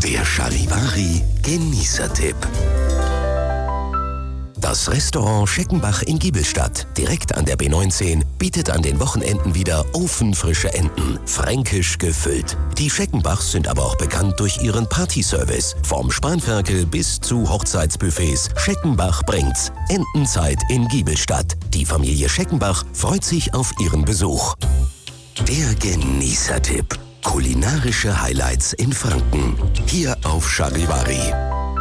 Der Charivari Genießertipp. Das Restaurant Scheckenbach in Giebelstadt, direkt an der B19, bietet an den Wochenenden wieder ofenfrische Enten, fränkisch gefüllt. Die Scheckenbachs sind aber auch bekannt durch ihren Partyservice. Vom Spanferkel bis zu Hochzeitsbuffets. Scheckenbach bringt's. Entenzeit in Giebelstadt. Die Familie Scheckenbach freut sich auf Ihren Besuch. Der Genießertipp. Kulinarische Highlights in Franken. Hier auf Charivari.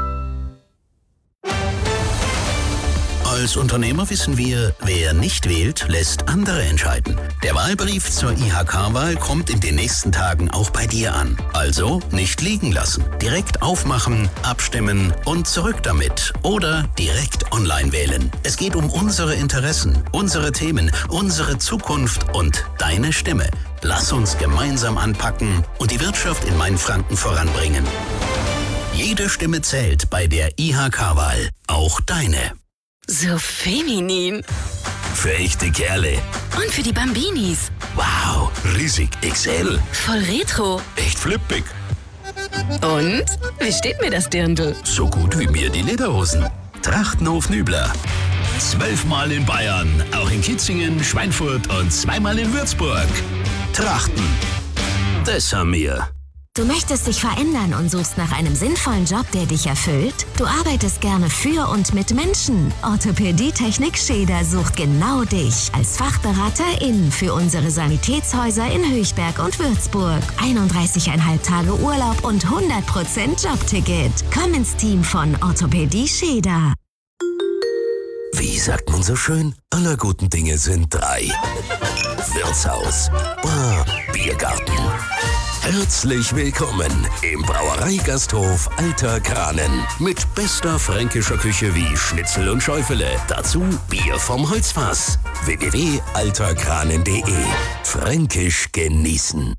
Als Unternehmer wissen wir, wer nicht wählt, lässt andere entscheiden. Der Wahlbrief zur IHK-Wahl kommt in den nächsten Tagen auch bei dir an. Also nicht liegen lassen. Direkt aufmachen, abstimmen und zurück damit. Oder direkt online wählen. Es geht um unsere Interessen, unsere Themen, unsere Zukunft und deine Stimme. Lass uns gemeinsam anpacken und die Wirtschaft in Mainfranken voranbringen. Jede Stimme zählt bei der IHK-Wahl. Auch deine. So feminin. Für echte Kerle. Und für die Bambinis. Wow, riesig XL. Voll retro. Echt flippig. Und? Wie steht mir das Dirndl? So gut wie mir die Lederhosen. Trachtenhof Nübler. 12-mal in Bayern, auch in Kitzingen, Schweinfurt und 2-mal in Würzburg. Trachten. Das haben wir. Du möchtest dich verändern und suchst nach einem sinnvollen Job, der dich erfüllt? Du arbeitest gerne für und mit Menschen. Orthopädie-Technik Scheder sucht genau dich als Fachberaterin für unsere Sanitätshäuser in Höchberg und Würzburg. 31,5 Tage Urlaub und 100% Jobticket. Komm ins Team von Orthopädie Scheder. Wie sagt man so schön? Aller guten Dinge sind 3. Wirtshaus, Bar, Biergarten. Herzlich willkommen im Brauereigasthof Alter Kranen. Mit bester fränkischer Küche wie Schnitzel und Schäufele. Dazu Bier vom Holzfass. www.alterkranen.de. Fränkisch genießen.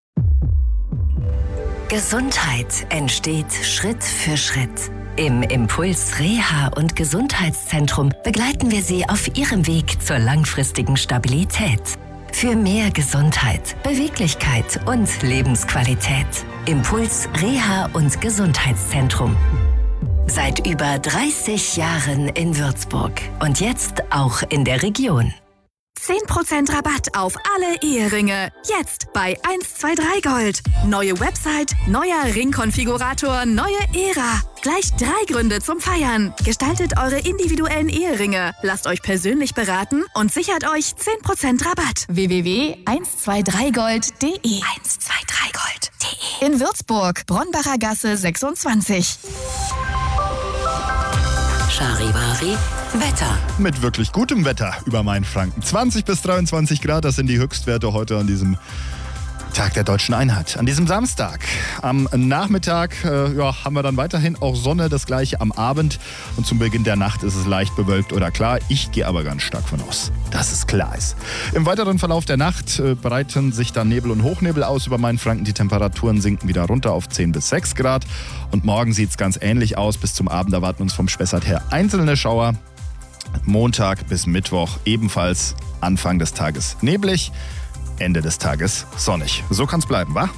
Gesundheit entsteht Schritt für Schritt. Im Impuls Reha- und Gesundheitszentrum begleiten wir Sie auf Ihrem Weg zur langfristigen Stabilität. Für mehr Gesundheit, Beweglichkeit und Lebensqualität. Impuls Reha- und Gesundheitszentrum. Seit über 30 Jahren in Würzburg und jetzt auch in der Region. 10% Rabatt auf alle Eheringe. Jetzt bei 123 Gold. Neue Website, neuer Ringkonfigurator, neue Ära. Gleich 3 Gründe zum Feiern. Gestaltet eure individuellen Eheringe. Lasst euch persönlich beraten und sichert euch 10% Rabatt. www.123gold.de 123gold.de In Würzburg, Bronbacher Gasse 26. Charivari Wetter. Mit wirklich gutem Wetter über Mainfranken. 20 bis 23 Grad, das sind die Höchstwerte heute an diesem Tag der Deutschen Einheit. An diesem Samstag. Am Nachmittag haben wir dann weiterhin auch Sonne, das gleiche am Abend. Und zum Beginn der Nacht ist es leicht bewölkt oder klar. Ich gehe aber ganz stark von aus, dass es klar ist. Im weiteren Verlauf der Nacht breiten sich dann Nebel und Hochnebel aus über Mainfranken. Die Temperaturen sinken wieder runter auf 10 bis 6 Grad. Und morgen sieht es ganz ähnlich aus. Bis zum Abend erwarten uns vom Spessart her einzelne Schauer. Montag bis Mittwoch ebenfalls Anfang des Tages neblig, Ende des Tages sonnig. So kann's bleiben, wa?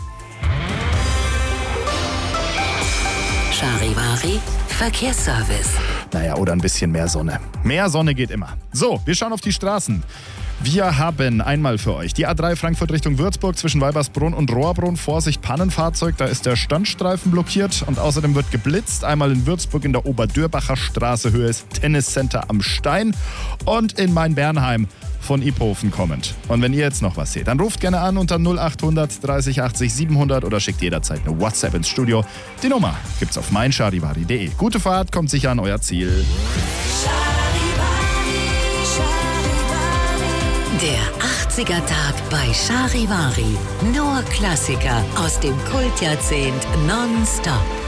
Charivari Verkehrsservice. Naja, oder ein bisschen mehr Sonne. Mehr Sonne geht immer. So, wir schauen auf die Straßen. Wir haben einmal für euch die A3 Frankfurt Richtung Würzburg zwischen Weibersbrunn und Rohrbrunn. Vorsicht, Pannenfahrzeug, da ist der Standstreifen blockiert und außerdem wird geblitzt. Einmal in Würzburg in der Oberdürbacher Straße, Höhe ist Tenniscenter am Stein und in Main-Bernheim von Iphofen kommend. Und wenn ihr jetzt noch was seht, dann ruft gerne an unter 0800 30 80 700 oder schickt jederzeit eine WhatsApp ins Studio. Die Nummer gibt's auf meincharivari.de. Gute Fahrt, kommt sicher an euer Ziel. Der 80er-Tag bei Charivari. Nur Klassiker aus dem Kultjahrzehnt nonstop.